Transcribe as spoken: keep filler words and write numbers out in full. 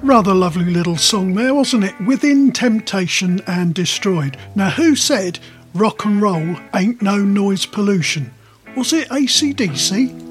Rather lovely little song there, wasn't it? Within Temptation and Destroyed. Now, who said rock and roll ain't no noise pollution? Was it A C D C?